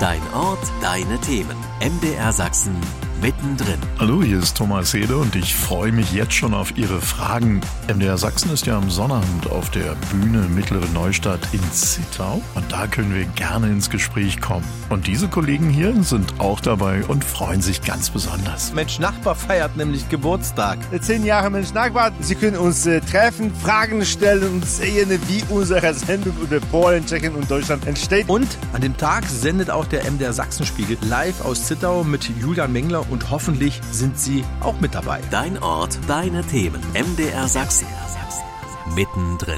Dein Ort, deine Themen. MDR Sachsen mittendrin. Hallo, hier ist Thomas Hede und ich freue mich jetzt schon auf Ihre Fragen. MDR Sachsen ist ja am Sonnabend auf der Bühne Mittlere Neustadt in Zittau und da können wir gerne ins Gespräch kommen. Und diese Kollegen hier sind auch dabei und freuen sich ganz besonders. Mensch Nachbar feiert nämlich Geburtstag. 10 Jahre Mensch Nachbar. Sie können uns treffen, Fragen stellen und sehen, wie unsere Sendung über Polen, Tschechien und Deutschland entsteht. Und an dem Tag sendet auch der MDR Sachsenspiegel live aus Zittau mit Julian Mengler und hoffentlich sind Sie auch mit dabei. Dein Ort, deine Themen. MDR Sachsen mittendrin.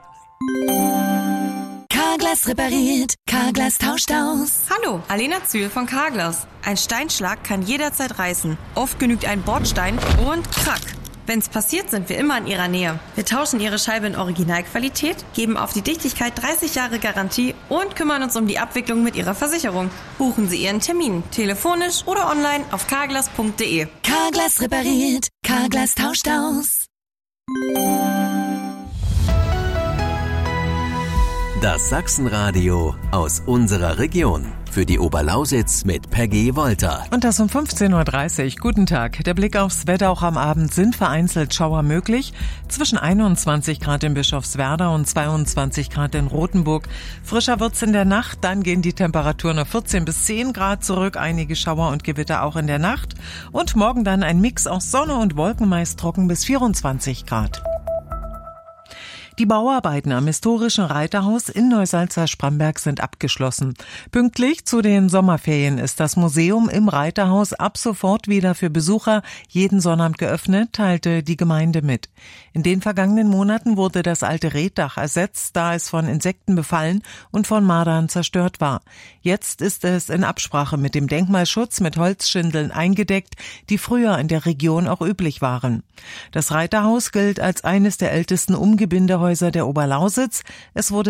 Carglass repariert, Carglass tauscht aus. Hallo, Alena Zühl von Carglass. Ein Steinschlag kann jederzeit reißen. Oft genügt ein Bordstein und krack. Wenn's passiert, sind wir immer in Ihrer Nähe. Wir tauschen Ihre Scheibe in Originalqualität, geben auf die Dichtigkeit 30 Jahre Garantie und kümmern uns um die Abwicklung mit Ihrer Versicherung. Buchen Sie Ihren Termin, telefonisch oder online auf carglass.de. Carglass repariert, Carglass tauscht aus. Das Sachsenradio aus unserer Region. Für die Oberlausitz mit Peggy Wolter. Und das um 15.30 Uhr. Guten Tag. Der Blick aufs Wetter. Auch am Abend sind vereinzelt Schauer möglich. Zwischen 21 Grad in Bischofswerda und 22 Grad in Rothenburg. Frischer wird's in der Nacht. Dann gehen die Temperaturen auf 14 bis 10 Grad zurück. Einige Schauer und Gewitter auch in der Nacht. Und morgen dann ein Mix aus Sonne und Wolken, meist trocken bis 24 Grad. Die Bauarbeiten am historischen Reiterhaus in Neusalza-Spramberg sind abgeschlossen. Pünktlich zu den Sommerferien ist das Museum im Reiterhaus ab sofort wieder für Besucher jeden Sonnabend geöffnet, teilte die Gemeinde mit. In den vergangenen Monaten wurde das alte Reetdach ersetzt, da es von Insekten befallen und von Mardern zerstört war. Jetzt ist es in Absprache mit dem Denkmalschutz mit Holzschindeln eingedeckt, die früher in der Region auch üblich waren. Das Reiterhaus gilt als eines der ältesten Umgebindehäuser der Oberlausitz. Es wurde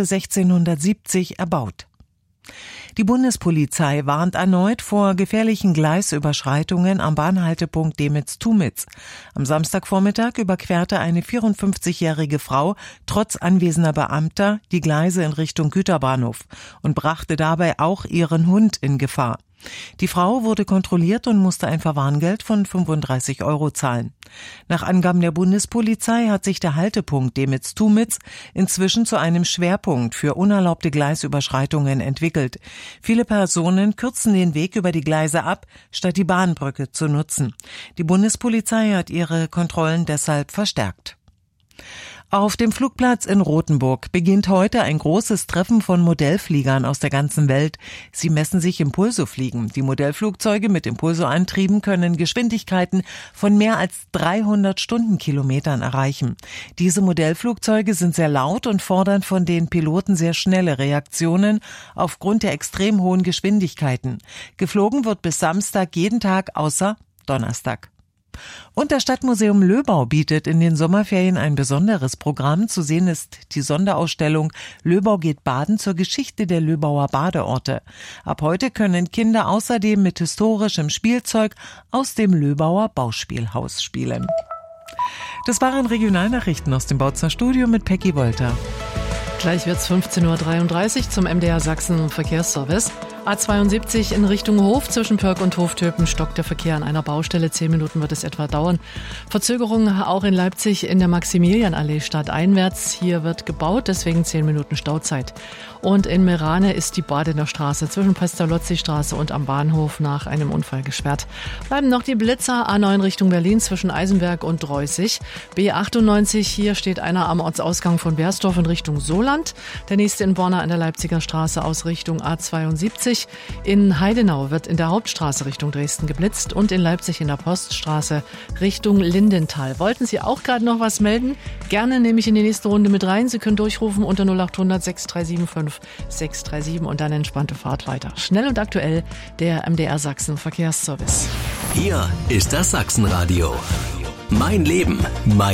1670 erbaut. Die Bundespolizei warnt erneut vor gefährlichen Gleisüberschreitungen am Bahnhaltepunkt Demitz-Tumitz. Am Samstagvormittag überquerte eine 54-jährige Frau trotz anwesender Beamter die Gleise in Richtung Güterbahnhof und brachte dabei auch ihren Hund in Gefahr. Die Frau wurde kontrolliert und musste ein Verwarngeld von 35 € zahlen. Nach Angaben der Bundespolizei hat sich der Haltepunkt Demitz-Tumitz inzwischen zu einem Schwerpunkt für unerlaubte Gleisüberschreitungen entwickelt. Viele Personen kürzen den Weg über die Gleise ab, statt die Bahnbrücke zu nutzen. Die Bundespolizei hat ihre Kontrollen deshalb verstärkt. Auf dem Flugplatz in Rothenburg beginnt heute ein großes Treffen von Modellfliegern aus der ganzen Welt. Sie messen sich im Pulsofliegen. Die Modellflugzeuge mit Impulsoantrieben können Geschwindigkeiten von mehr als 300 Stundenkilometern erreichen. Diese Modellflugzeuge sind sehr laut und fordern von den Piloten sehr schnelle Reaktionen aufgrund der extrem hohen Geschwindigkeiten. Geflogen wird bis Samstag jeden Tag außer Donnerstag. Und das Stadtmuseum Löbau bietet in den Sommerferien ein besonderes Programm. Zu sehen ist die Sonderausstellung Löbau geht baden zur Geschichte der Löbauer Badeorte. Ab heute können Kinder außerdem mit historischem Spielzeug aus dem Löbauer Bauspielhaus spielen. Das waren Regionalnachrichten aus dem Bautzer Studio mit Peggy Wolter. Gleich wird's 15.33 Uhr zum MDR Sachsen Verkehrsservice. A72 in Richtung Hof zwischen Pörk und Hoftöpen stockt der Verkehr an einer Baustelle. 10 Minuten wird es etwa dauern. Verzögerungen auch in Leipzig in der Maximilianallee stadteinwärts. Hier wird gebaut, deswegen 10 Minuten Stauzeit. Und in Merane ist die Badener Straße zwischen Pestalozzi-Straße und am Bahnhof nach einem Unfall gesperrt. Bleiben noch die Blitzer A9 Richtung Berlin zwischen Eisenberg und Dreußig. B98, hier steht einer am Ortsausgang von Bersdorf in Richtung Soland. Der nächste in Borna an der Leipziger Straße aus Richtung A72. In Heidenau wird in der Hauptstraße Richtung Dresden geblitzt und in Leipzig in der Poststraße Richtung Lindenthal. Wollten Sie auch gerade noch was melden? Gerne nehme ich in die nächste Runde mit rein. Sie können durchrufen unter 0800 637 5637 und dann entspannte Fahrt weiter. Schnell und aktuell der MDR Sachsen Verkehrsservice. Hier ist das Sachsenradio. Mein Leben, mein